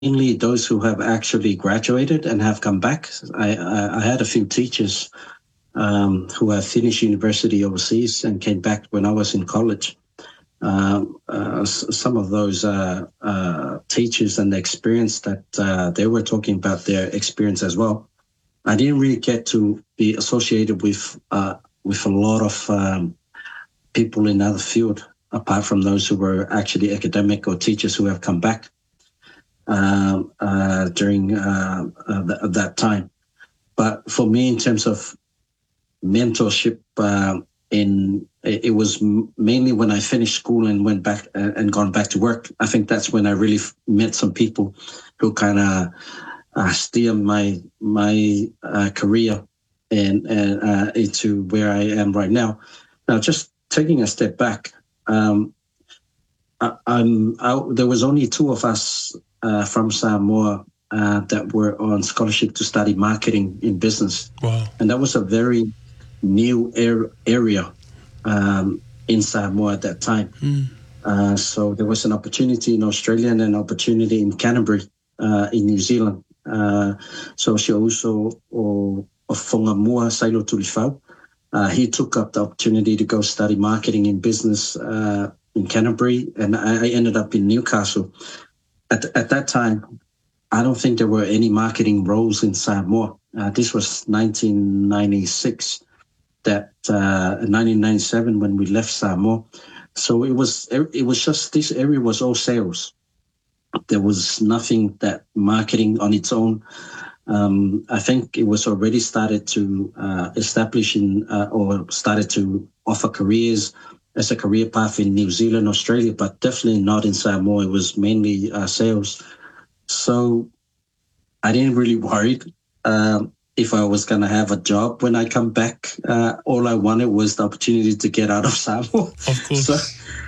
mainly those who have actually graduated and have come back. I had a few teachers who have finished university overseas and came back when I was in college. Some of those teachers and the experience that they were talking about their experience as well. I didn't really get to be associated with a lot of people in other field, apart from those who were actually academic or teachers who have come back during that time. But for me, in terms of mentorship, it was mainly when I finished school and went back and gone back to work. I think that's when I really met some people who kind of steer my career and into where I am right now. Now, just taking a step back, there was only two of us from Samoa that were on scholarship to study marketing in business. Wow. And that was a very new area in Samoa at that time. So there was an opportunity in Australia and an opportunity in Canterbury in New Zealand. So she also of Whangamua Sailo Tulifau. He took up the opportunity to go study marketing in business in Canterbury, and I ended up in Newcastle. At that time, I don't think there were any marketing roles in Samoa. This was 1996. That 1997 when we left Samoa. So it was just, this area was all sales. There was nothing that marketing on its own. I think it was already started to establish or started to offer careers as a career path in New Zealand, Australia, but definitely not in Samoa. It was mainly sales. So I didn't really worry if I was going to have a job when I come back. All I wanted was the opportunity to get out of Samoa. Of course. So,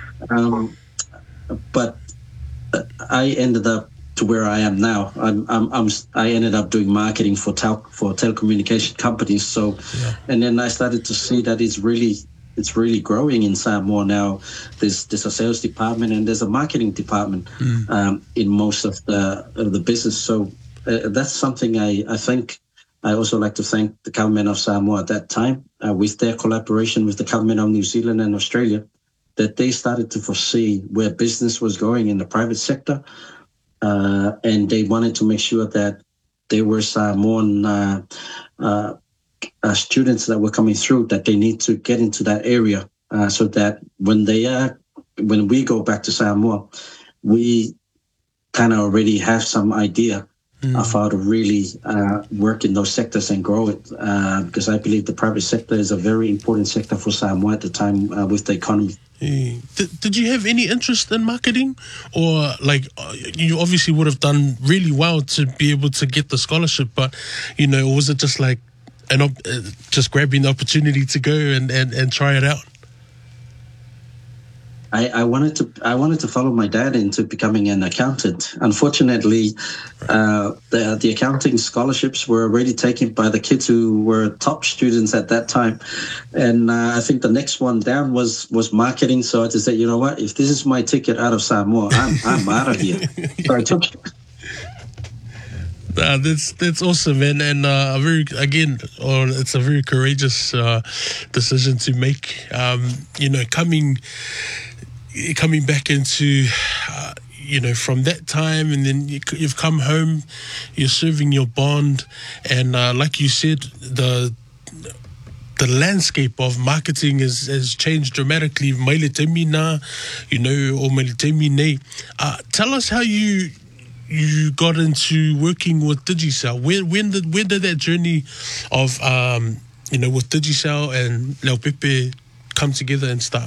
but I ended up to where I am now. I ended up doing marketing for telecommunication companies. So, yeah. And then I started to see that it's really growing in Samoa now. There's a sales department and there's a marketing department in most of the business. So that's something I think. I also like to thank the government of Samoa at that time, with their collaboration with the government of New Zealand and Australia, that they started to foresee where business was going in the private sector. And they wanted to make sure that there were Samoan students that were coming through, that they need to get into that area so that when we go back to Samoa, we kind of already have some idea of how to really work in those sectors and grow it, because I believe the private sector is a very important sector for Samoa at the time with the economy. Did you have any interest in marketing, or like you obviously would have done really well to be able to get the scholarship, but was it just like just grabbing the opportunity to go and try it out? I wanted to follow my dad into becoming an accountant. Unfortunately, the accounting scholarships were already taken by the kids who were top students at that time, and I think the next one down was marketing. So I just said, you know what? If this is my ticket out of Samoa, I'm out of here. So I took. That's awesome, man, and it's a very courageous decision to make. Coming back into, from that time, and then you've come home, you're serving your bond, and like you said, the landscape of marketing has changed dramatically. Maile te mina, or maile te mine. Tell us how you got into working with Digicel. When did that journey of with Digicel and Leo Pepe come together and start?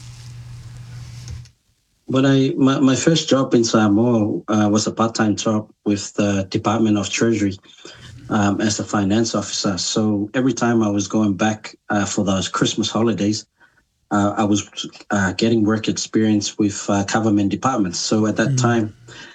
When my first job in Samoa was a part-time job with the Department of Treasury as a finance officer. So every time I was going back for those Christmas holidays, I was getting work experience with government departments. So at that time,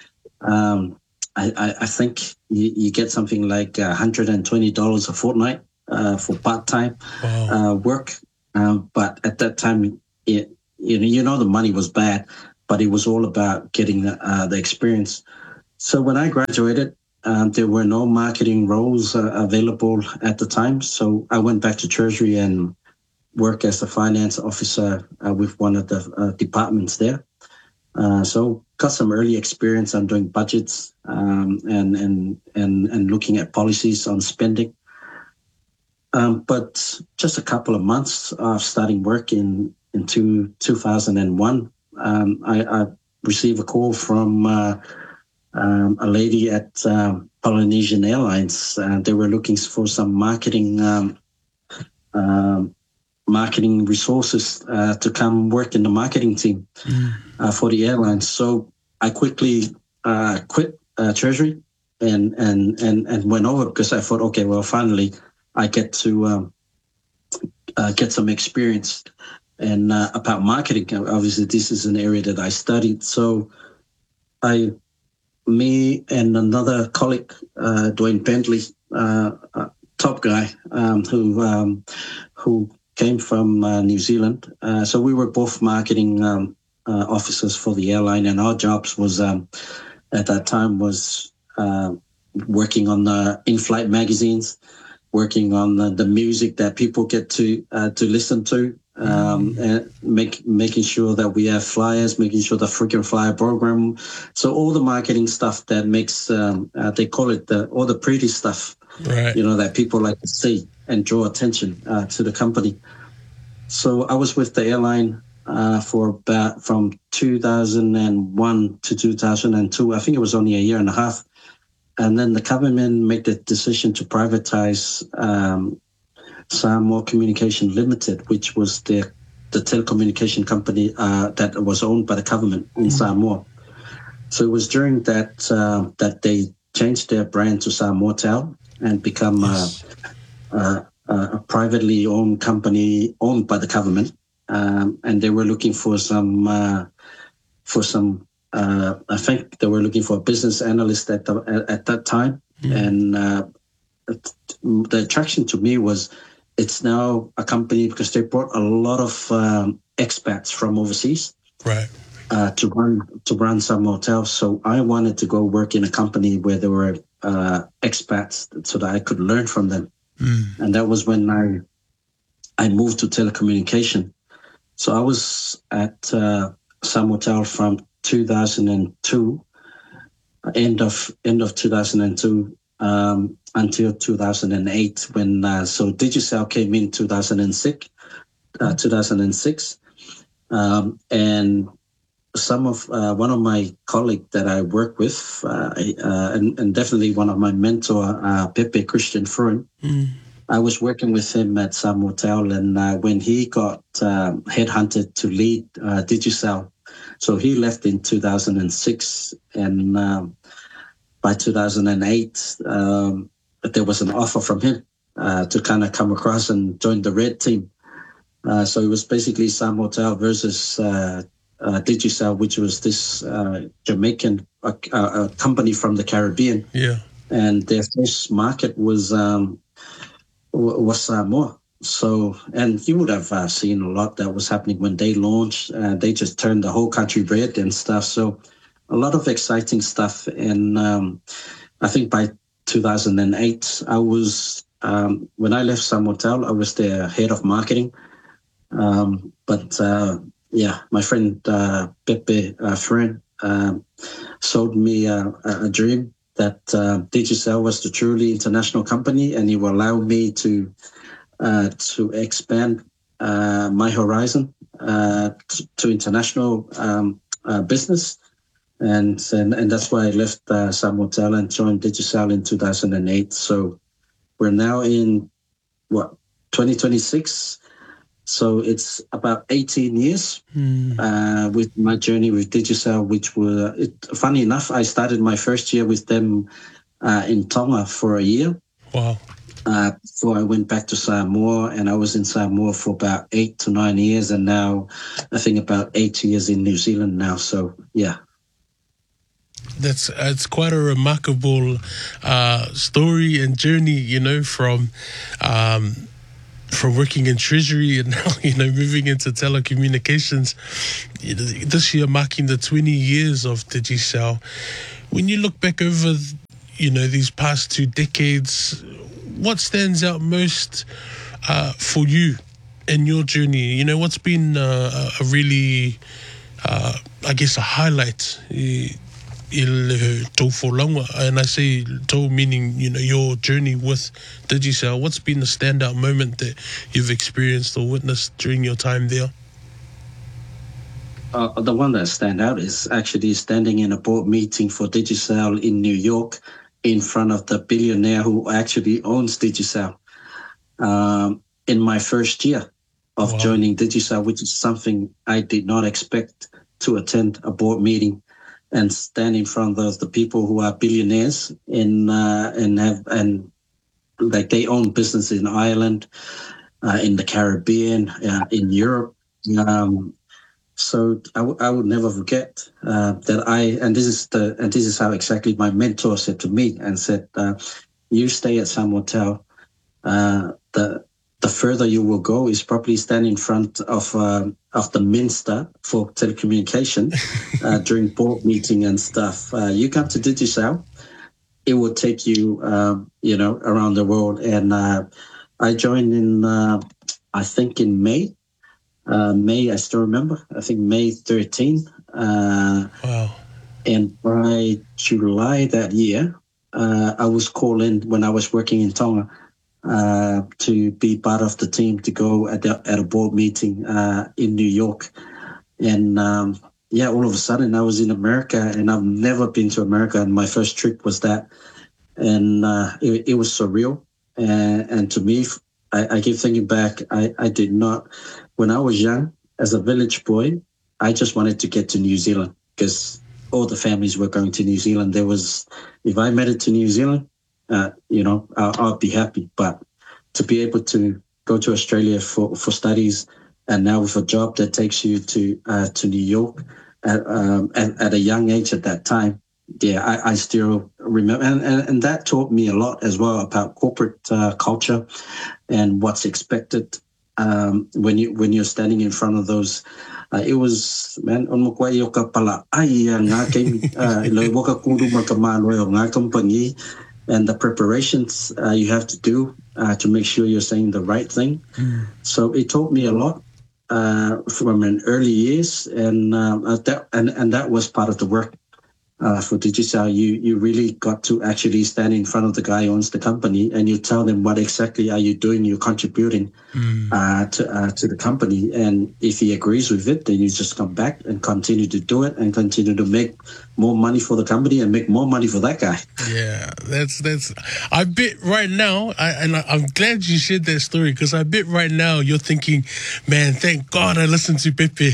I think you get something like $120 a fortnight for part-time work. But at that time, the money was bad, but it was all about getting the experience. So when I graduated, there were no marketing roles available at the time. So I went back to Treasury and worked as a finance officer with one of the departments there. So got some early experience on doing budgets and looking at policies on spending. But just a couple of months of starting work in 2001, I received a call from a lady at Polynesian Airlines. They were looking for some marketing resources to come work in the marketing team for the airlines. So I quickly quit Treasury and went over because I thought, okay, well, finally I get to get some experience and about marketing. Obviously, this is an area that I studied. So me and another colleague, Dwayne Bentley, top guy, who came from New Zealand. So we were both marketing officers for the airline, and our jobs was at that time was working on the in-flight magazines, working on the music that people get to listen to, and making sure that we have flyers, making sure the frequent flyer program. So all the marketing stuff that makes they call it all the pretty stuff, right? That people like to see and draw attention to the company. So I was with the airline for about from 2001 to 2002. I think it was only a year and a half. And then the government made the decision to privatize Samoa Communication Limited, which was the telecommunication company that was owned by the government in Samoa. So it was during that that they changed their brand to Samoatel and become a privately owned company owned by the government. And they were looking for some I think they were looking for a business analyst at that time. And the attraction to me was it's now a company because they brought a lot of expats from overseas, right, to run some hotels. So I wanted to go work in a company where there were expats so that I could learn from them. And that was when I moved to telecommunication. So I was at Samoatel from 2002, end of 2002 until 2008 when so Digicel came in 2006, and some of one of my colleagues that I work with and definitely one of my mentor, Pepe Christian Freund. I was working with him at Samoatel, and when he got headhunted to lead Digicel, so he left in 2006, and by 2008, there was an offer from him to kind of come across and join the Red team. So it was basically Samoatel versus Digicel, which was this Jamaican company from the Caribbean. Yeah, and their first market was Samoa. So, and you would have seen a lot that was happening when they launched. They just turned the whole country red and stuff. So a lot of exciting stuff. And I think by 2008, I was, when I left Samoatel, I was their head of marketing. But my friend Pepe Freund sold me a dream that Digicel was the truly international company, and he will allow me to expand my horizon to international business, and that's why I left Samoatel and joined Digicel in 2008. So we're now in 2026. So it's about 18 years with my journey with Digicel, which were, funny enough, I started my first year with them in Tonga for a year. Wow. Before I went back to Samoa, and I was in Samoa for about 8 to 9 years, and now I think about 8 years in New Zealand now. So, yeah. It's quite a remarkable story and journey, from from working in treasury and now, moving into telecommunications, this year marking the 20 years of Digicel. When you look back over, these past 2 decades, what stands out most for you in your journey? What's been a really, I guess, a highlight tau wholanga, and I say tau meaning your journey with Digicel. What's been the standout moment that you've experienced or witnessed during your time there? The one that stand out is actually standing in a board meeting for Digicel in New York in front of the billionaire who actually owns Digicel in my first year of joining Digicel, which is something I did not expect, to attend a board meeting and stand in front of the people who are billionaires and like they own business in Ireland, in the Caribbean, in Europe. So I would never forget that this is how exactly my mentor said to me and said, you stay at Sam Hotel. The further you will go is probably stand in front of the Minster for telecommunication during board meeting and stuff. You come to Digicel, it will take you, around the world. And I joined in, I think in May. I still remember. I think May 13. Wow. And by July that year, I was called in when I was working in Tonga to be part of the team to go at a board meeting in New York. And all of a sudden I was in America, and I've never been to America, and my first trip was that. And it was surreal. And to me, I keep thinking back, I did not, when I was young, as a village boy, I just wanted to get to New Zealand because all the families were going to New Zealand. If I made it to New Zealand, I'll be happy. But to be able to go to Australia for studies, and now with a job that takes you to New York at a young age at that time, I still remember, and that taught me a lot as well about corporate culture and what's expected when you're standing in front of those. It was, man, on mo kwai yoka pala ai nga kai lo boka kudu makamano nga company, and the preparations you have to do to make sure you're saying the right thing. So it taught me a lot from an early years, and that was part of the work. For Digicel, you really got to actually stand in front of the guy who owns the company, and you tell them what exactly are you doing, you're contributing to the company. And if he agrees with it, then you just come back and continue to do it and continue to make more money for the company and make more money for that guy. Yeah, that's. I bet right now, I'm glad you shared that story, because I bet right now you're thinking, man, thank God I listened to Pepe.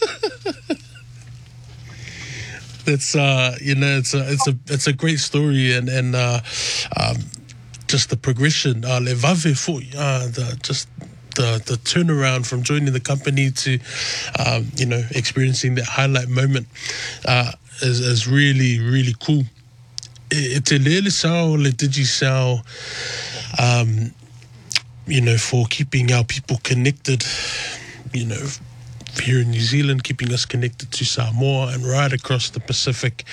That's it's a great story, and just the progression, the turnaround from joining the company to experiencing that highlight moment is really, really cool. Te lele sao le Digicel, for keeping our people connected, here in New Zealand, keeping us connected to Samoa and right across the Pacific.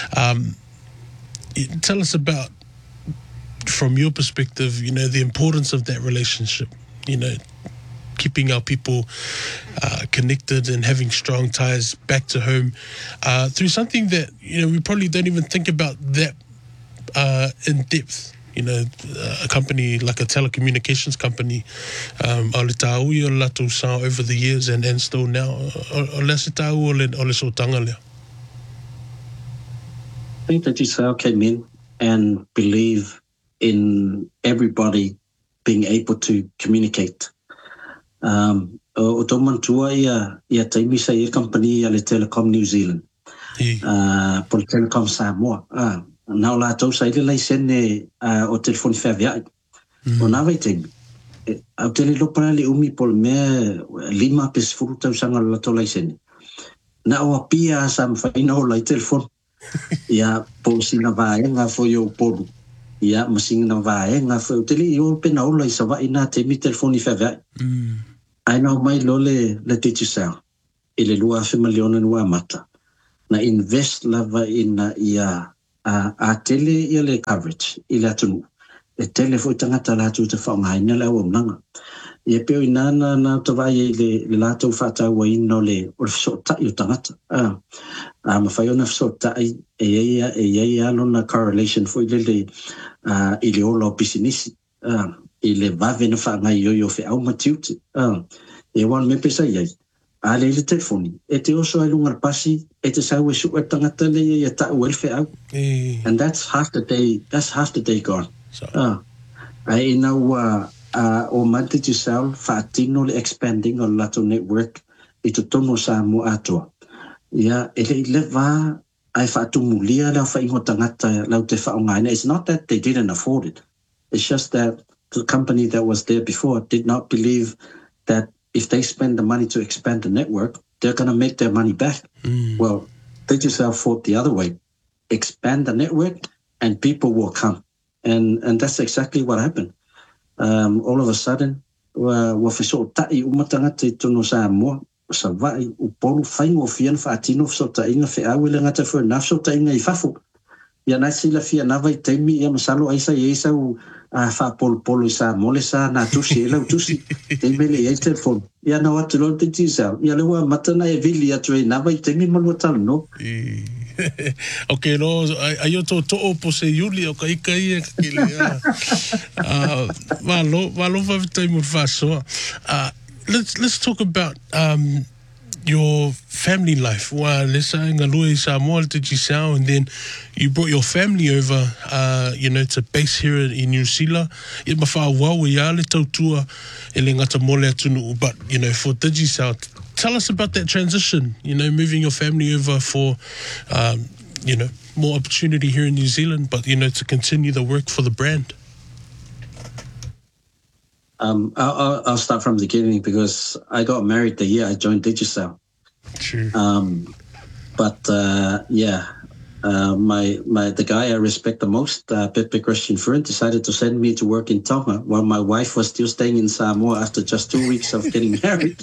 Tell us about, from your perspective, the importance of that relationship, keeping our people connected and having strong ties back to home through something that, we probably don't even think about that in depth. A company like a telecommunications company, over the years and still now. I think that Digicel came in and believe in everybody being able to communicate. Otomantua ia taimisa ia company ia le Telecom New Zealand. Por Telecom Samoa. Now la tau sai le laisene o telefoni whawhiai. O nā wai te au tele lopana le umi pol mea 5 pesifuru tau sanga la tau laisene. Na o apia sa mwhaina o lai telefoni. Ia po sina vaenga fo yo poru. ia masing na vaenga fa utili yo pena ola isa va ina te mi telefoni fa va ai no mai lole le Digicel ile lua fe miliona lua mata na invest lava ina ia a tele ia le coverage ile atu e tele fo tangata la tu te fa ngai na la o nanga ia pe ina na to va ile la to fa ta wa ino le o so ta yo tangata ma fa yo na so ta e ia no na correlation fo ile ile o lo business ile va vena fa ngai yo fe au matiuti e wan me pesa ia ale le telefoni e te oso ai lunga pasi e te sau e su e tangata le ia ta welfare au and that's half the day gone ai ina wa o mante tu sal fatino le expanding on lato network e to tono sa mo ato ia ele va ai fatu mulia la fa ingo tangata la te fa ngai it's not that they didn't afford it, it's just that the company that was there before did not believe that if they spend the money to expand the network, they're going to make their money back. Well, Digicel thought the other way. Expand the network and people will come. And that's exactly what happened. All of a sudden, wafeso ta'i umatanga te tono sa moa, sa vai upolu whaingo fian whaatino so ta'inga whiawile ngata for nafso ta'inga I fafo. Ia nai sila fia nawai teimi ia masalo aisa ia u whaapolo sa mole sa na tusi ela tusi teimele ia telefon ia na watu lo te Digicel ia lewa matana e vili atu e nawai teimi malua talo no okay no ayo to po se yuli o kai kai kile malo va taimu faso let's talk about your family life. Well, let's say Digicel, and then you brought your family over, to base here in New Zealand. But for Digicel, tell us about that transition. Moving your family over for, more opportunity here in New Zealand, but to continue the work for the brand. I'll start from the beginning because I got married the year I joined Digicel. True. The guy I respect the most, Pepe Christian Freund, decided to send me to work in Tonga while my wife was still staying in Samoa after just 2 weeks of getting married.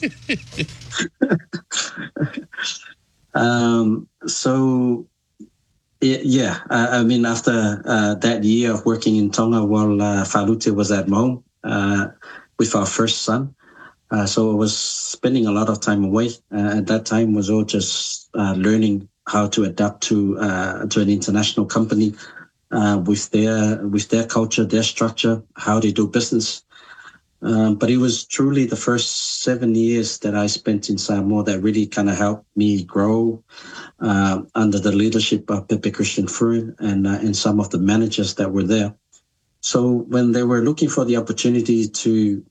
I mean, after that year of working in Tonga while Falute was at home, with our first son. So I was spending a lot of time away. At that time was all just learning how to adapt to an international company with their culture, their structure, how they do business. But it was truly the first 7 years that I spent in Samoa that really kind of helped me grow under the leadership of Pepe Christian Freund and some of the managers that were there. So when they were looking for the opportunity to,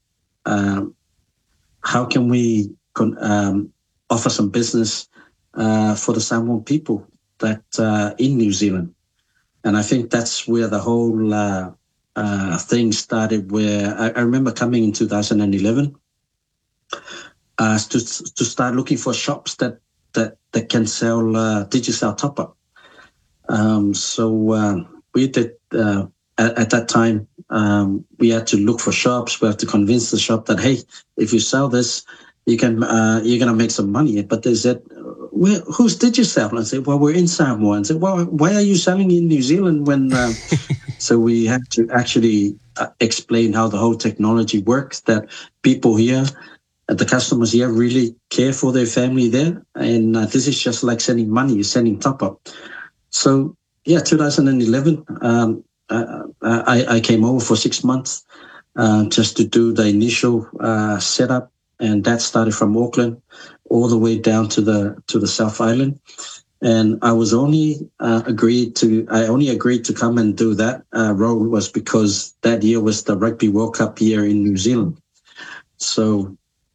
how can we offer some business for the Samoan people that in New Zealand? And I think that's where the whole thing started, where I remember coming in 2011 to start looking for shops that can sell Digicel top-up. So we did... At that time, we had to look for shops. We have to convince the shop that, hey, if you sell this, you're gonna make some money. But they said, who's Digicel? And I said, well, we're in Samoa. And I said, well, why are you selling in New Zealand when? So we had to actually explain how the whole technology works. That people here, the customers here, really care for their family there, and this is just like sending money. You're sending top up. So 2011. I came over for 6 months just to do the initial setup, and that started from Auckland all the way down to the South Island. And I was only agreed to come and do that role was because that year was the Rugby World Cup year in New Zealand. So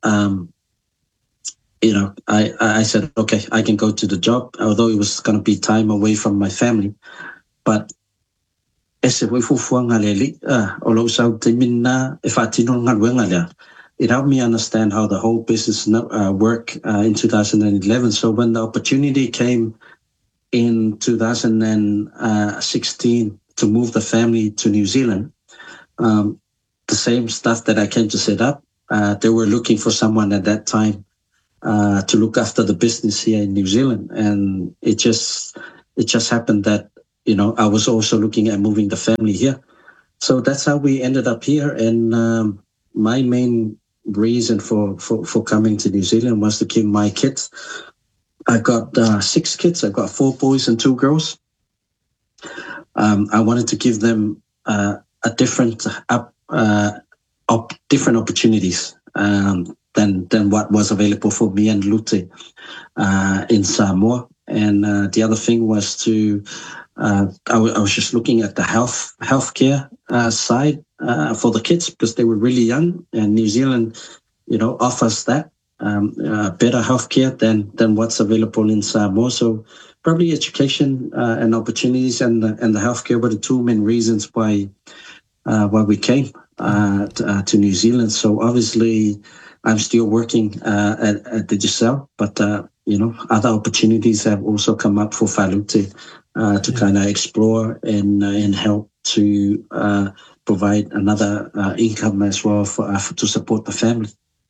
I said, okay, I can go to the job, although it was going to be time away from my family, but it helped me understand how the whole business work in 2011. So when the opportunity came in 2016 to move the family to New Zealand, the same stuff that I came to set up, they were looking for someone at that time to look after the business here in New Zealand, and it just happened that I was also looking at moving the family here. So that's how we ended up here. And my main reason for coming to New Zealand was to keep my kids. I've got 6 kids. I've got 4 boys and 2 girls. I wanted to give them a different opportunities than what was available for me and Lute in Samoa. And the other thing was to I was just looking at the healthcare side for the kids, because they were really young, and New Zealand, offers that better healthcare than what's available in Samoa. So probably education and opportunities and the healthcare were the 2 main reasons why we came to New Zealand. So obviously, I'm still working at Digicel, but other opportunities have also come up for Whalute to kind of explore and help to provide another income as well to support the family.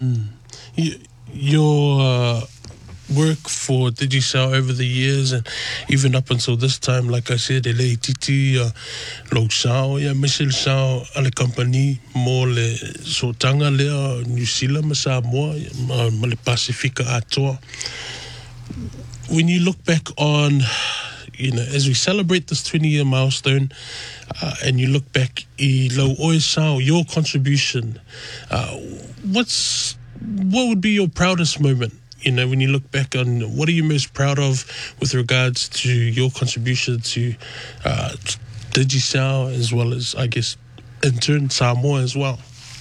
Your work for Digicel over the years, and even up until this time, like I said, Ele Titi, Lo Sao, Michelle Sao, ale company, mo le sotanga lea, New Zealand, Samoa, ma le Pacifica atoa. When you look back on, as we celebrate this 20-year milestone, and you look back, Lo Oe Sao, your contribution, what would be your proudest moment? When you look back on, what are you most proud of with regards to your contribution to Digicel, as well as, I guess, in turn, Samoa as well?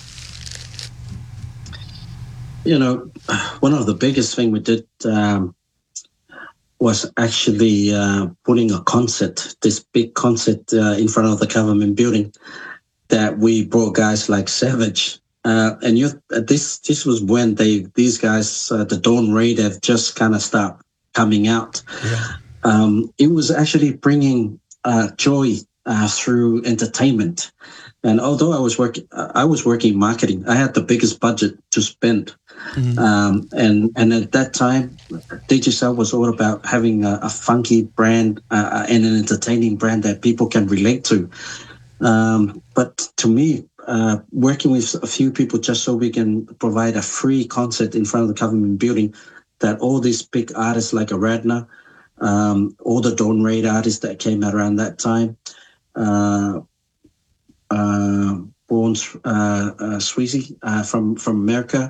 One of the biggest thing we did was actually putting a concert, this big concert in front of the government building, that we brought guys like Savage. And this was when these guys, the Dawn Raid, have just kind of stopped coming out. Yeah. It was actually bringing joy through entertainment. And although I was working marketing, I had the biggest budget to spend. And at that time, Digicel was all about having a funky brand and an entertaining brand that people can relate to. But to me, working with a few people just so we can provide a free concert in front of the government building, that all these big artists like Aradna, all the Dawn Raid artists that came out around that time, Born Sweezy from America.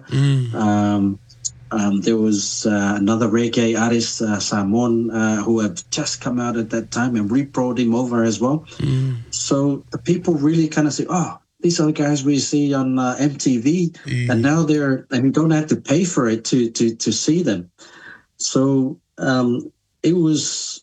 There was another reggae artist, Samoan, who had just come out at that time, and we brought him over as well. So the people really kind of say, oh, these are the guys we see on MTV, and now and you don't have to pay for it to see them. So there were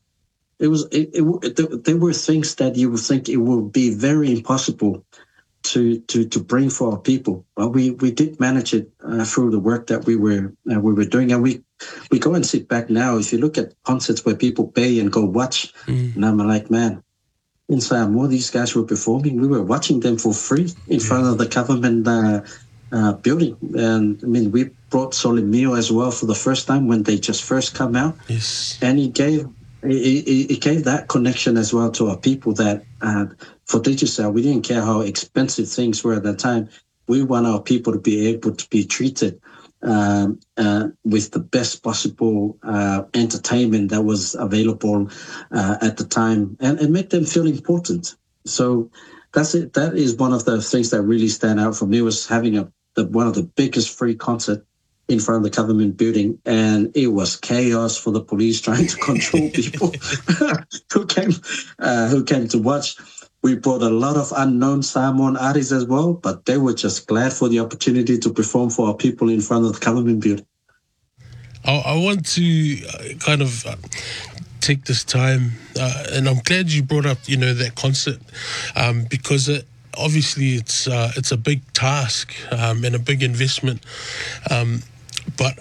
things that you would think it would be very impossible to bring for our people, but we did manage it through the work that we were doing, and we go and sit back now. If you look at concerts where people pay and go watch, and I'm like, man, in Samoa, these guys were performing. We were watching them for free in front of the government building, and I mean, we brought Solimio as well for the first time when they just first come out. Yes, and it gave that connection as well to our people that. For Digicel, we didn't care how expensive things were at that time. We want our people to be able to be treated with the best possible entertainment that was available at the time, and make them feel important. So that's it. That is one of the things that really stand out for me, was having one of the biggest free concert in front of the government building, and it was chaos for the police trying to control people who came to watch. We brought a lot of unknown Samoan artists as well, but they were just glad for the opportunity to perform for our people in front of the government building. I want to kind of take this time, and I'm glad you brought up, that concert, because obviously it's a big task and a big investment. But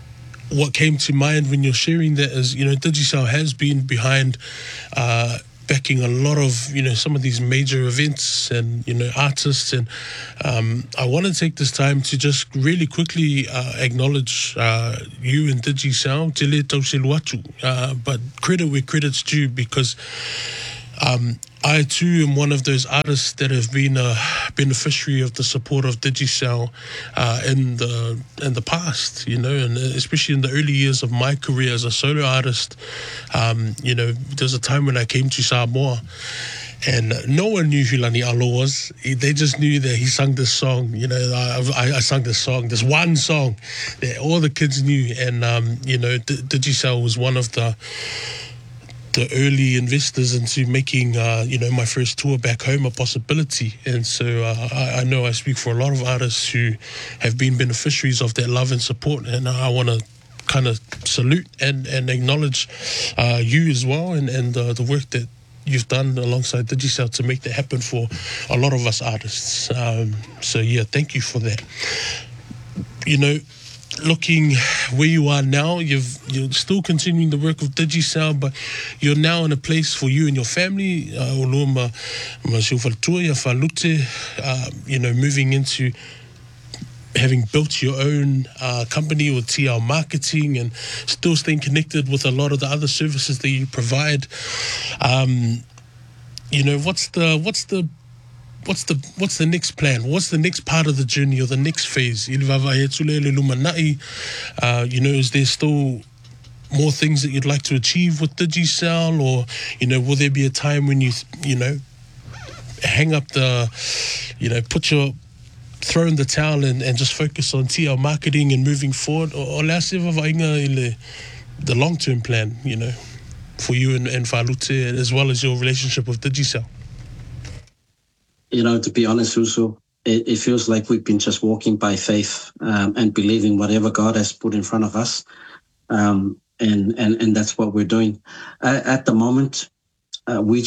what came to mind when you're sharing that is, Digicel has been behind backing a lot of, some of these major events and, artists. And I want to take this time to just really quickly acknowledge you and Digicel, Te le tausilu atu. But credit where credit's due, because I too am one of those artists that have been a beneficiary of the support of Digicel in the past, and especially in the early years of my career as a solo artist. There's a time when I came to Samoa and no one knew who Lani Alo was. They just knew that he sung this song. I sung this song, this one song that all the kids knew. And, Digicel was one of the early investors into making, my first tour back home a possibility. And so I know I speak for a lot of artists who have been beneficiaries of that love and support. And I want to kind of salute and acknowledge you as well and the work that you've done alongside Digicel to make that happen for a lot of us artists. Thank you for that. Looking where you are now, you're still continuing the work of Digicel, but you're now in a place for you and your family, moving into having built your own company with TL Marketing and still staying connected with a lot of the other services that you provide. What's the next plan? What's the next part of the journey or the next phase? Is there still more things that you'd like to achieve with Digicel, or will there be a time when you hang up throw in the towel and just focus on TL Marketing and moving forward, or the long-term plan, for you and Falute, as well as your relationship with Digicel? To be honest, Uso, it feels like we've been just walking by faith and believing whatever God has put in front of us. And that's what we're doing. At the moment, we're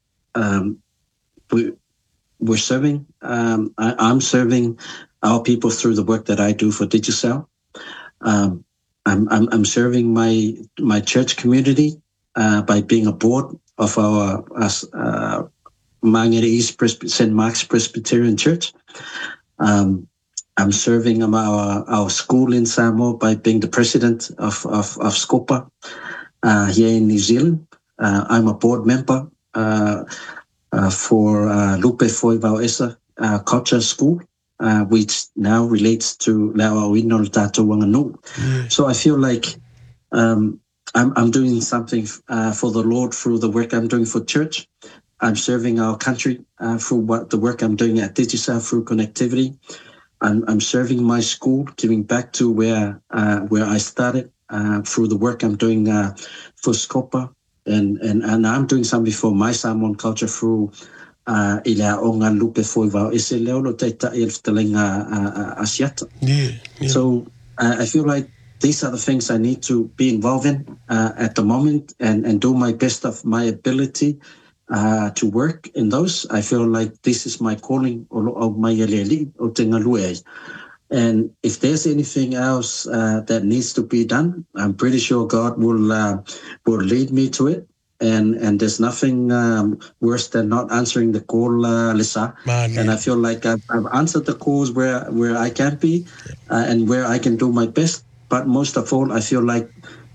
serving. I'm serving our people through the work that I do for Digicel. I'm serving my church community by being a board of our Mangere East St. Mark's Presbyterian Church. I'm serving our school in Samoa by being the president of Scopa here in New Zealand. I'm a board member for Lupe Foivauesa Culture School, which now relates to Lauawino Tato Wanganu. So I feel like I'm doing something for the Lord through the work I'm doing for church. I'm serving our country through the work I'm doing at Digicel through connectivity. I'm serving my school, giving back to where I started through the work I'm doing for Scopa, and I'm doing something for my Samoan culture through Onga Lupe Foivau Iseleo Teta Elftelenga Asiata. So I feel like these are the things I need to be involved in at the moment and do my best of my ability to work in those. I feel like this is my calling of my yeleli o tengalue. And if there's anything else that needs to be done, I'm pretty sure God will lead me to it. And there's nothing worse than not answering the call, Lisa. And I feel like I've answered the calls where I can be and where I can do my best. But most of all, I feel like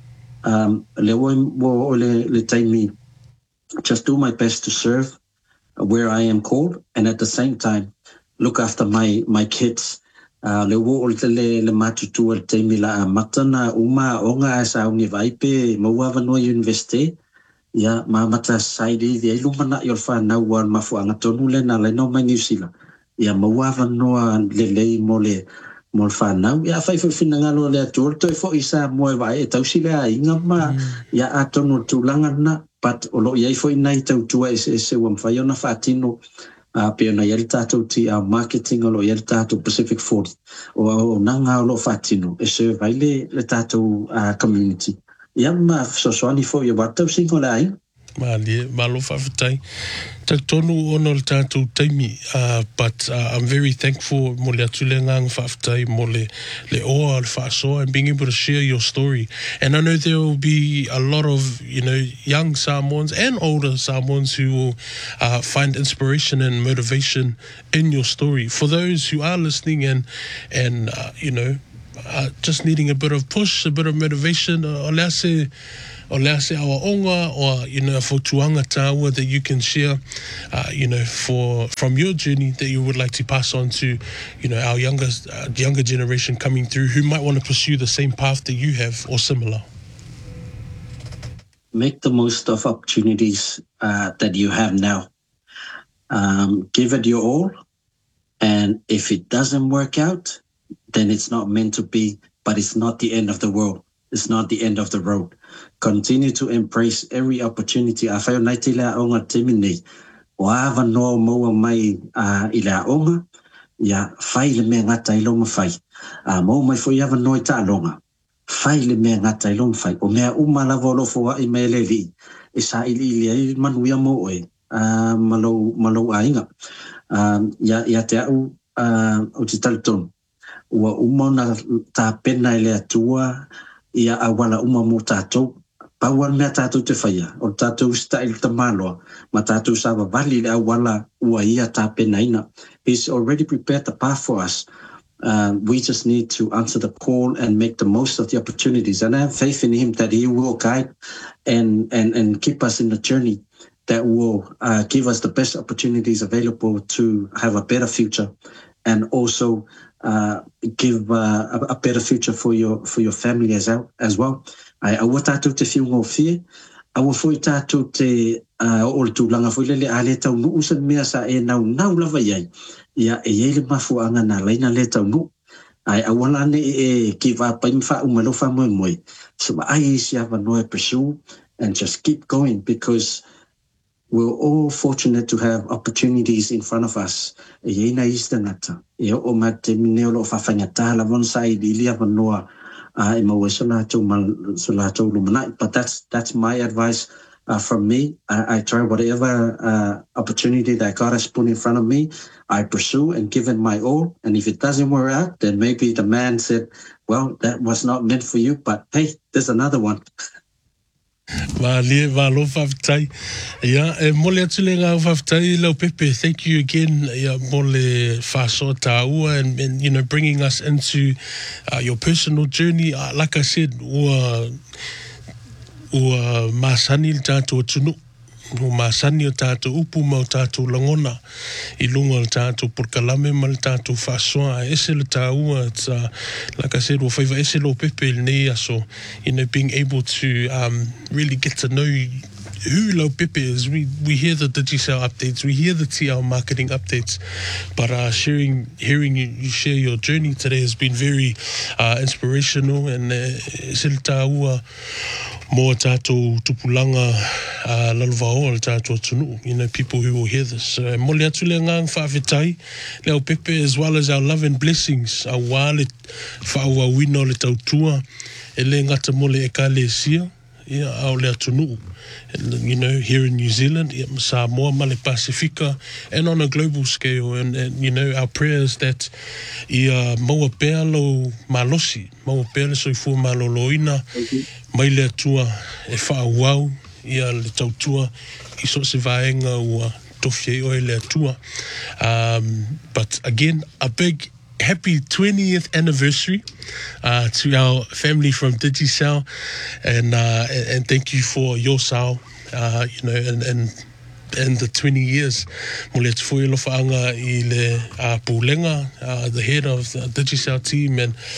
just do my best to serve where I am called, and at the same time look after my kids. Le matutu te mila matana uma onga asa ungi vaipe mawa no university ya mamata saidi de lumana yol fa na wan mafu angatonu le na le no manusila ya mawa no le mol fa na ya fa finangalo le torto fo isa mo vai tausila inga ma ya atonu tulanga na. But olo yai foi nai tau tua se wam fai ona fatino pe ona yel tatou ti marketing olo yel tatou Pacific Ford o nanga olo fatino se vai le tatou community. Yam sosoani foi wa tau singo lai. Malo whawhatai. Ta tonu ono le tātou taimi, but I'm very thankful mo le atulenga whawhatai, mo le oa le whaasoa, and being able to share your story. And I know there will be a lot of, young Samoans and older Samoans who will find inspiration and motivation in your story. For those who are listening and just needing a bit of push, a bit of motivation, o lea se awa onga, or for tuanga tāua that you can share, from your journey that you would like to pass on to, our younger generation coming through who might want to pursue the same path that you have or similar. Make the most of opportunities that you have now. Give it your all, and if it doesn't work out, then it's not meant to be, but it's not the end of the world. It's not the end of the road. Continue to embrace every opportunity. A whai o nai te lea onga te minei. O awa noa maua mai I lea onga, ia whai le mea ngata I longa whai. Mau mai fo iawa noa I ta longa. Whai le mea ngata I longa whai. O mea umalawa o lofo wa I mea le li. E sa ili ai manuia mo oe. Malau a inga. Ia te au o te talitonu. Ua umona ta pena I lea tua, ia awala uma mo tātou. Pauan mea tātou te whaia, o tātou style ta maloa, ma tātou sawa wali le awala ua ia tā pena ina. He's already prepared the path for us. We just need to answer the call and make the most of the opportunities. And I have faith in him that he will guide and keep us in the journey that will give us the best opportunities available to have a better future, and also give a better future for your family as well. Aua tātou te whiunga o whie, aua fwoi tātou te o le tūlanga fwoi le ale tau nuu sa mea sa e nau lava iai. Ia e le mafuanga na leina le tau nuu. Aua lane e ki wāpai mwha umalofa moe. So ai isi awa noe pursue and just keep going, because we're all fortunate to have opportunities in front of us. E na ista nata. E o mate mineo lo whawhangata la von sa I li awa noa. But that's my advice from me. I try whatever opportunity that God has put in front of me, I pursue and give it my all. And if it doesn't work out, then maybe the man said, well, that was not meant for you, but hey, there's another one. Vale, valo whawhatai. Ia, mole atu le ngā whawhatai, lau Pepe, thank you again, mole whasoa tāua, and bringing us into your personal journey. Like I said, ua māsani le tātou atunu. O māsani o tātou upu ma o tātou langona. I lunga le tātou porkalame ma le tātou whasoa. Ese le tāua, it's like I said, o whaiva ese lo Pepe le nei aso, being able to really get to know who Lau Pepe is. We hear the Digicel updates, we hear the TL marketing updates, but hearing you share your journey today has been very inspirational, and ese le tāua mo tātou tupulanga lalvao le tātou atunu, people who will hear this. Mole atu le ngang whawhetai, Lau Pepe, as well as our love and blessings, a wale whaawawina le tautua, e le ngata mole e ka le sia, au le atunu. Here in New Zealand, Samoa, Male Pacifica, and on a global scale, and our prayers that maua pea lo malosi, maua pea le soifua maloloina, mai le atua e whaawau, ia le tautua, I so se vaenga ua tofie oe le atua. But again, a big happy 20th anniversary to our family from Digicel, and thank you for your sao, and the 20 years. Mole te foi lo faanga I le Pulenga, the head of the Digicel team,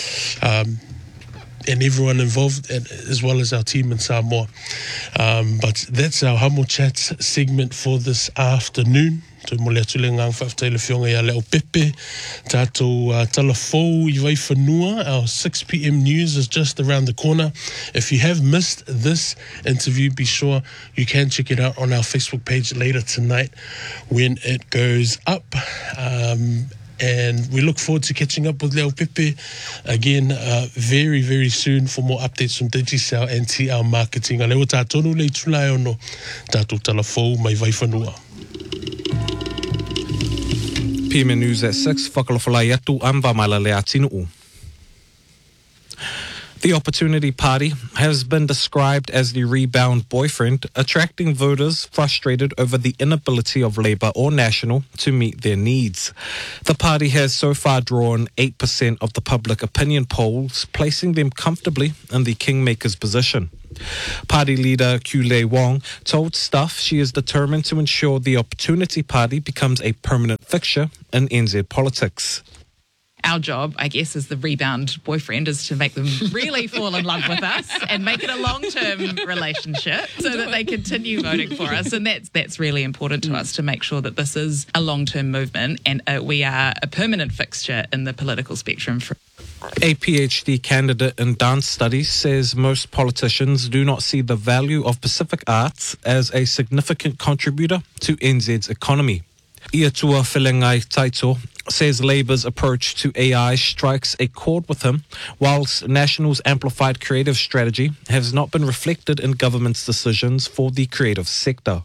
and everyone involved, as well as our team in Samoa. But that's our Hamo Chats segment for this afternoon. Tau mole atu le ngang whawhatai le whionga ia Leo Pepe. Tātou talafou I vai whanua. Our 6 p.m. news is just around the corner. If you have missed this interview, be sure you can check it out on our Facebook page later tonight when it goes up. And we look forward to catching up with Leo Pepe again very, very soon for more updates from Digicel and TL Marketing. A leo tātonu le tulai ono tātou talafou mai vai whanua. PMN News at 6, whakalawhalai atu amba maila le atinu. The Opportunity Party has been described as the rebound boyfriend, attracting voters frustrated over the inability of Labour or National to meet their needs. The party has so far drawn 8% of the public opinion polls, placing them comfortably in the kingmaker's position. Party leader Kulei Wong told Stuff she is determined to ensure the Opportunity Party becomes a permanent fixture in NZ politics. Our job, I guess, as the rebound boyfriend is to make them really fall in love with us and make it a long-term relationship so that they continue voting for us. And that's really important to us, to make sure that this is a long-term movement and we are a permanent fixture in the political spectrum. A PhD candidate in dance studies says most politicians do not see the value of Pacific arts as a significant contributor to NZ's economy. Iatua Whilengai Taito says Labour's approach to AI strikes a chord with him, whilst National's amplified creative strategy has not been reflected in government's decisions for the creative sector.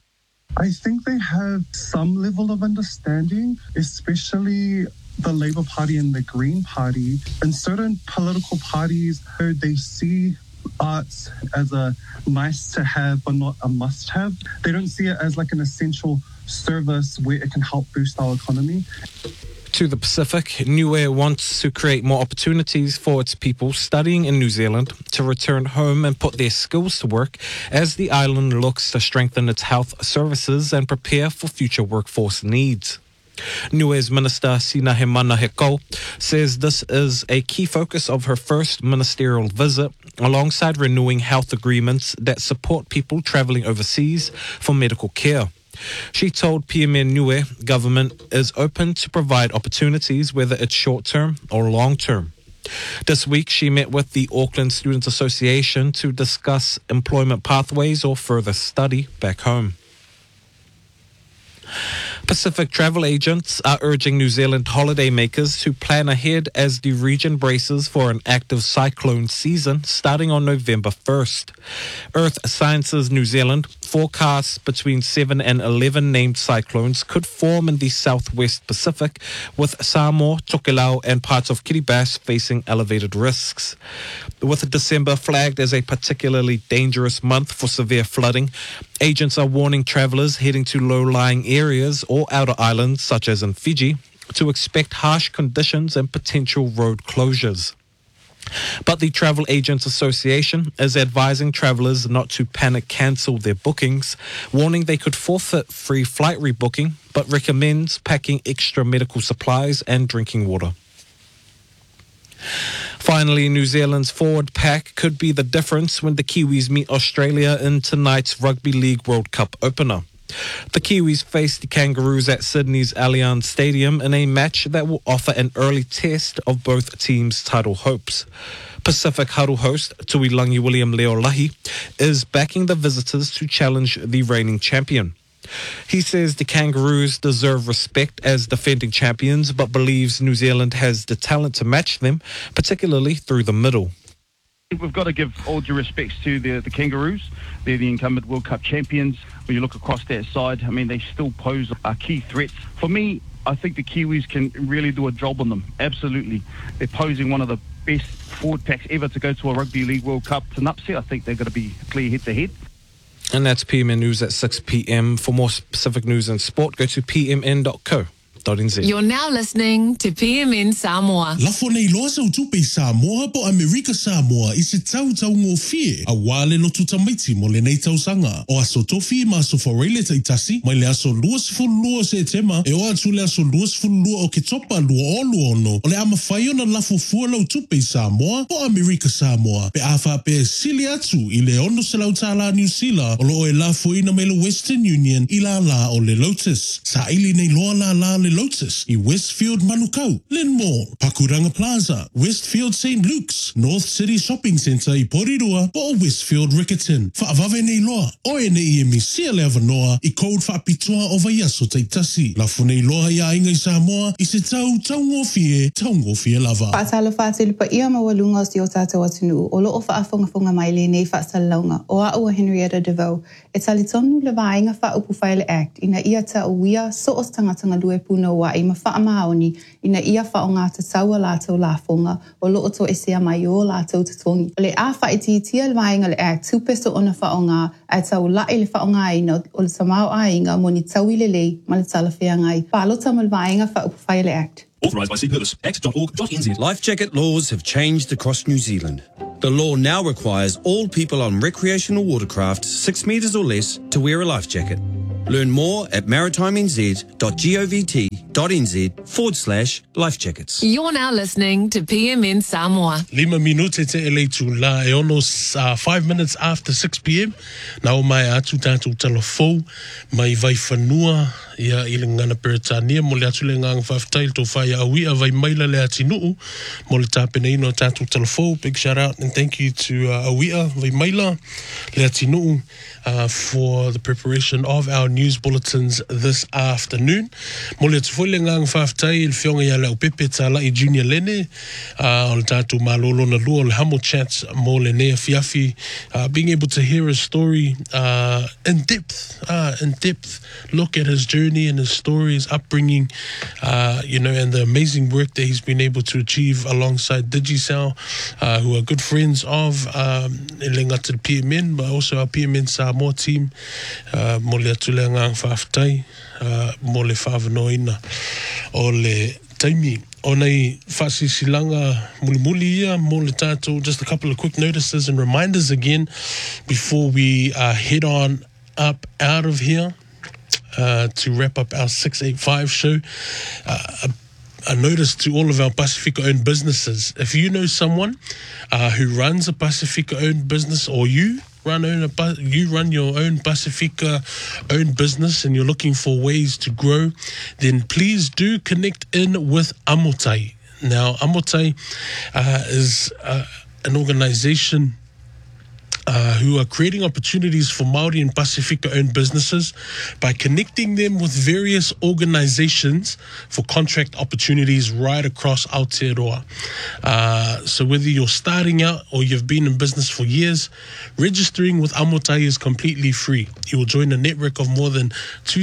I think they have some level of understanding, especially the Labour Party and the Green Party. In certain political parties, they see arts as a nice to have but not a must have. They don't see it as like an essential service where it can help boost our economy. To the Pacific, Niue wants to create more opportunities for its people studying in New Zealand to return home and put their skills to work as the island looks to strengthen its health services and prepare for future workforce needs. Niue's Minister Sina Hemana Heko says this is a key focus of her first ministerial visit, alongside renewing health agreements that support people travelling overseas for medical care. She told PMN Niue government is open to provide opportunities, whether it's short-term or long-term. This week, she met with the Auckland Students Association to discuss employment pathways or further study back home. Pacific travel agents are urging New Zealand holidaymakers to plan ahead as the region braces for an active cyclone season starting on November 1st. Earth Sciences New Zealand forecasts between 7 and 11 named cyclones could form in the southwest Pacific, with Samoa, Tokelau and parts of Kiribati facing elevated risks. With December flagged as a particularly dangerous month for severe flooding, agents are warning travellers heading to low-lying areas or outer islands, such as in Fiji, to expect harsh conditions and potential road closures. But the Travel Agents Association is advising travellers not to panic cancel their bookings, warning they could forfeit free flight rebooking, but recommends packing extra medical supplies and drinking water. Finally, New Zealand's forward pack could be the difference when the Kiwis meet Australia in tonight's Rugby League World Cup opener. The Kiwis face the Kangaroos at Sydney's Allianz Stadium in a match that will offer an early test of both teams' title hopes. Pacific Huddle host Tuilangi William Leolahi is backing the visitors to challenge the reigning champion. He says the Kangaroos deserve respect as defending champions, but believes New Zealand has the talent to match them, particularly through the middle. We've got to give all due respects to the Kangaroos. They're the incumbent World Cup champions. When you look across that side, I mean, they still pose key threats. For me, I think the Kiwis can really do a job on them. Absolutely. They're posing one of the best forward packs ever to go to a Rugby League World Cup. It's an upset. I think they're going to be clear head-to-head. And that's PMN News at 6 p.m. For more specific news and sport, go to pmn.co.nz. You're now listening to PMN Samoa. Lafo nei loa sa utupe Samoa po Amerika Samoa I se tau ngō fie. A wale no tutamaiti mo le nei tausanga. O aso tofi ma aso whareile taitasi, mai le aso luasifulua se tema, e o atu le aso luasifulua o ke topa lua o luono, o le ama whaio na lafo fua lau tupe Samoa po Amerika Samoa. Pe awha pe sili atu I le ono se lau tala New Zealand, o lo e lafo ina me le Western Union I la o le Lotus. Sa ili nei loa la le Lotus i Westfield Manukau, Lynn Mall, Pakuranga Plaza, Westfield St. Luke's, North City Shopping Centre i Porirua, po Westfield Rickerton. Whaavave nei loa, oe nei e misia le avanoa i code whaapitua o vaiaso teitasi. Lafu nei loa ia inga i Samoa i se taungofie lava. Whaatalo whaatulu pa ia mawalunga o si o tātou atunu, o loo whaafongafonga mai le nei whaasalaunga, o a Henrietta DeVoe, e talitonu le vainga whaupu Whaile Act, ina ia ta uia so os tangatanga lue puna wa i ma whaamaoni, ina ia whaonga ta saua lātou lāfonga, o loo to e sea mai o lātou tatongi. O le a whaiti tia le vainga le Act, tupeso ona whaonga, ai tau lae le whaonga ina o le samao ainga mo ni tau i le lei, ma le talawhea ngai. Pālota ma le vainga whaupu Whaile Act. Authorised by St. Louis, act.org.nz. Life jacket laws have changed across New Zealand. The law now requires all people on recreational watercraft 6 metres or less to wear a life jacket. Learn more at maritimenz.govt.nz/life jackets. You're now listening to PMN Samoa. 5 minute te ele tu la e ono 5 minutes after 6 p.m. Na o mai atu tātou talafou, mai vai whanua ia i le ngana Peretania, mo le atu le ngang whaftail tō whai awia vai maila le atinuu, mo le tāpene ino tātou talafou. Big shout out and thank you to awia vai maila le atinuu for the preparation of our news bulletins this afternoon. Mo le tufoi le ngang whaftai il whionga ia leo pepe tā lai Junior Lene, o le tātou malolo na lua, le hamo chats mo le nea fiafi, being able to hear his story in depth, look at his journey and his story, his upbringing, and the amazing work that he's been able to achieve alongside Digisal, who are good friends of Lengata PMN, but also our PMN Samoa team, mo le atule ngang whaftai, mo le whawanoina o le taimi. O nei whasisilanga muli ia mo le tātou. Just a couple of quick notices and reminders again before we head on up out of here to wrap up our 685 show. A notice to all of our Pacifica-owned businesses. If you know someone who runs a Pacifica-owned business, or you run your own Pacifica-owned business and you're looking for ways to grow, then please do connect in with Amotai. Now, Amotai is an organization who are creating opportunities for Māori and Pacifica-owned businesses by connecting them with various organizations for contract opportunities right across Aotearoa. So whether you're starting out or you've been in business for years, registering with Amotai is completely free. You will join a network of more than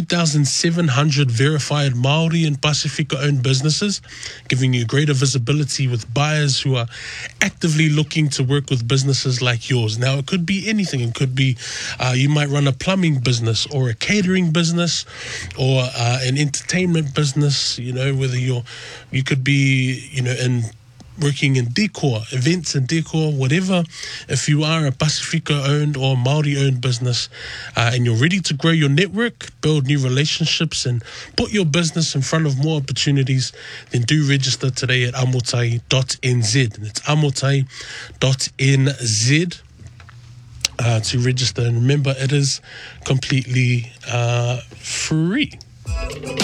2,700 verified Māori and Pacifica-owned businesses, giving you greater visibility with buyers who are actively looking to work with businesses like yours. Now, it could be anything. It could be you might run a plumbing business or a catering business or an entertainment business, whether you could be, in working in decor, events and decor, whatever. If you are a Pacifica-owned or Māori-owned business and you're ready to grow your network, build new relationships and put your business in front of more opportunities, then do register today at amotai.nz. And it's amotai.nz to register. And remember, it is completely free.